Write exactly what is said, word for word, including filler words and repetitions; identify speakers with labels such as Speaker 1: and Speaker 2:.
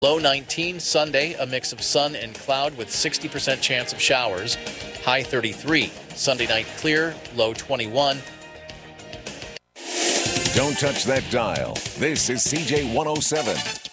Speaker 1: Low nineteen. Sunday, a mix of sun and cloud with sixty percent chance of showers. High thirty-three. Sunday night clear. Low twenty-one.
Speaker 2: Don't touch that dial. This is C J one oh seven.